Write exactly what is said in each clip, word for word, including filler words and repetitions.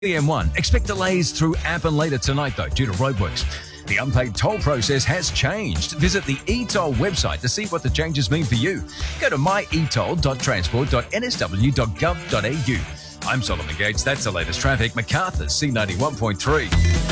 The M one. Expect delays through Appen later tonight, though, due to roadworks. The unpaid toll process has changed. Visit the e-toll website to see what the changes mean for you. Go to my e toll dot transport dot n s w dot gov dot a u. I'm Solomon Gates. That's the latest traffic. MacArthur's C ninety-one point three.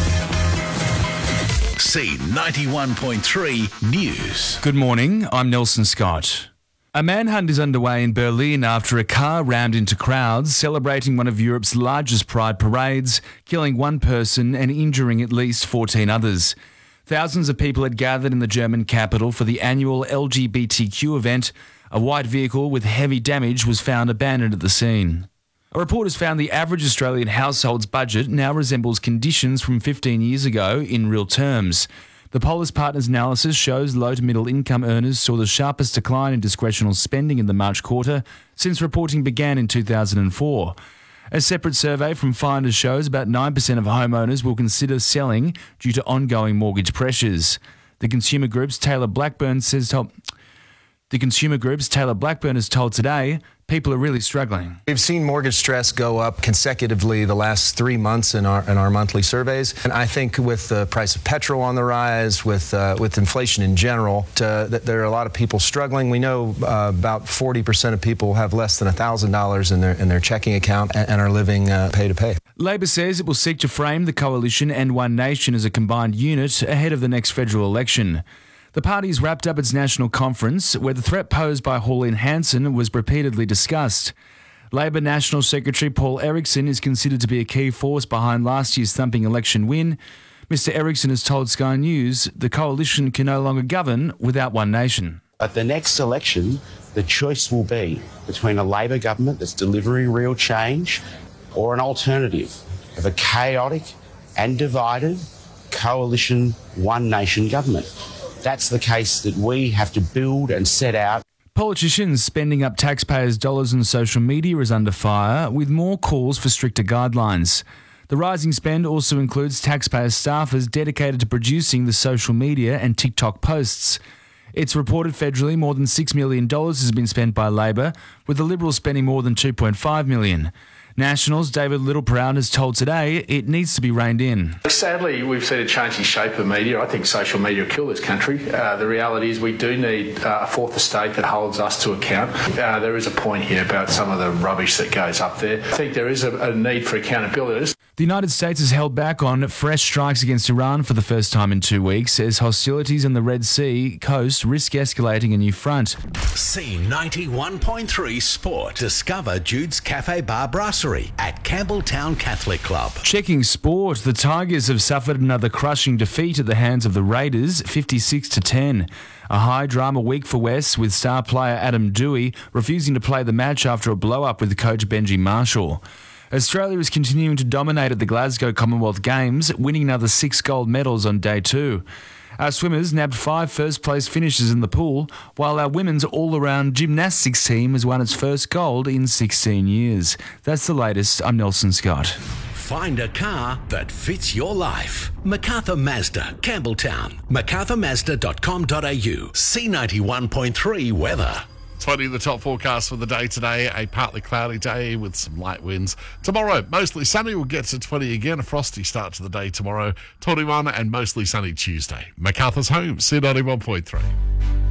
C ninety-one point three News. Good morning, I'm Nelson Scott. A manhunt is underway in Berlin after a car rammed into crowds celebrating one of Europe's largest pride parades, killing one person and injuring at least fourteen others. Thousands of people had gathered in the German capital for the annual L G B T Q event. A white vehicle with heavy damage was found abandoned at the scene. A report has found the average Australian household's budget now resembles conditions from fifteen years ago in real terms. The Polis Partners analysis shows low to middle income earners saw the sharpest decline in discretionary spending in the March quarter since reporting began in two thousand four. A separate survey from Finders shows about nine percent of homeowners will consider selling due to ongoing mortgage pressures. The Consumer Group's Taylor Blackburn says told, the Consumer Group's Taylor Blackburn has told Today people are really struggling. We've seen mortgage stress go up consecutively the last three months in our in our monthly surveys, and I think with the price of petrol on the rise, with uh, with inflation in general, uh, that there are a lot of people struggling. We know uh, about forty percent of people have less than one thousand dollars in their in their checking account and, and are living uh, pay to pay. Labor says it will seek to frame the Coalition and One Nation as a combined unit ahead of the next federal election. The party's wrapped up its national conference, where the threat posed by Pauline Hanson was repeatedly discussed. Labor National Secretary Paul Erickson is considered to be a key force behind last year's thumping election win. Mister Erickson has told Sky News the coalition can no longer govern without One Nation. At the next election, the choice will be between a Labor government that's delivering real change or an alternative of a chaotic and divided coalition One Nation government. That's the case that we have to build and set out. Politicians spending up taxpayers' dollars on social media is under fire, with more calls for stricter guidelines. The rising spend also includes taxpayer staffers dedicated to producing the social media and TikTok posts. It's reported federally more than six million dollars has been spent by Labor, with the Liberals spending more than two point five million dollars. Nationals' David Littleproud has told Today it needs to be reined in. Sadly, we've seen a changing shape of media. I think social media will kill this country. Uh, the reality is we do need uh, a fourth estate that holds us to account. Uh, there is a point here about some of the rubbish that goes up there. I think there is a, a need for accountability. The United States has held back on fresh strikes against Iran for the first time in two weeks as hostilities in the Red Sea coast risk escalating a new front. C ninety-one point three Sport. Discover Jude's Cafe Bar Brasserie at Campbelltown Catholic Club. Checking sport, the Tigers have suffered another crushing defeat at the hands of the Raiders, fifty-six to ten. A high drama week for West, with star player Adam Dewey refusing to play the match after a blow-up with coach Benji Marshall. Australia is continuing to dominate at the Glasgow Commonwealth Games, winning another six gold medals on day two. Our swimmers nabbed five first-place finishes in the pool, while our women's all-around gymnastics team has won its first gold in sixteen years. That's the latest. I'm Nelson Scott. Find a car that fits your life. MacArthur Mazda, Campbelltown. macarthur mazda dot com dot a u. C ninety-one point three weather. twenty the top forecast for the day today. A partly cloudy day with some light winds. Tomorrow, mostly sunny. We'll get to twenty again. A frosty start to the day tomorrow. twenty-one and mostly sunny Tuesday. MacArthur's home, C ninety-one point three.